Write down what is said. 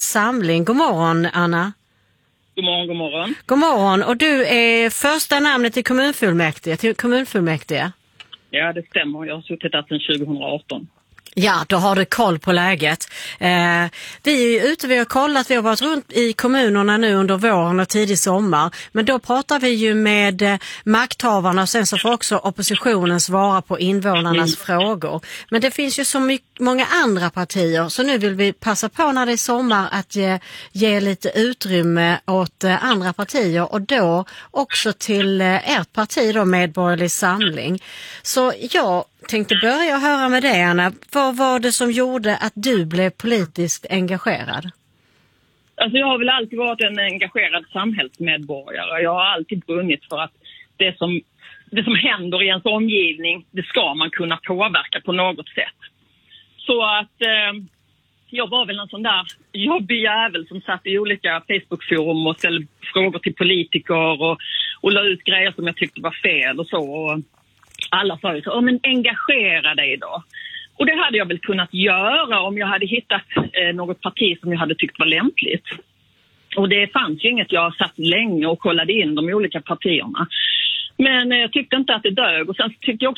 samling. God morgon, Anna. God morgon, god morgon. God morgon, och du är första namnet i kommunfullmäktige. Ja, det stämmer. Jag har suttit där sedan 2018. Ja, då har du koll på läget. Vi är ute, vi har kollat, vi har varit runt i kommunerna nu under våren och tidig sommar. Men då pratar vi ju med makthavarna och sen så får också oppositionen svara på invånarnas frågor. Men det finns ju så många andra partier, så nu vill vi passa på när det är sommar att ge lite utrymme åt andra partier och då också till ert parti då, Medborgerlig Samling. Så jag tänkte börja höra med dig, Anna. Vad var det som gjorde att du blev politiskt engagerad? Alltså jag har väl alltid varit en engagerad samhällsmedborgare. Jag har alltid brunnit för att det som händer i ens omgivning, det ska man kunna påverka på något sätt. Så att jag var väl en sån där jobbig jävel som satt i olika Facebook-forum och ställde frågor till politiker och la ut grejer som jag tyckte var fel och så. Och alla sa ju så, men engagera dig då. Och det hade jag väl kunnat göra om jag hade hittat något parti som jag hade tyckt var lämpligt. Och det fanns ju inget. Jag satt länge och kollade in de olika partierna. Men jag tyckte inte att det dög. Och sen tyckte jag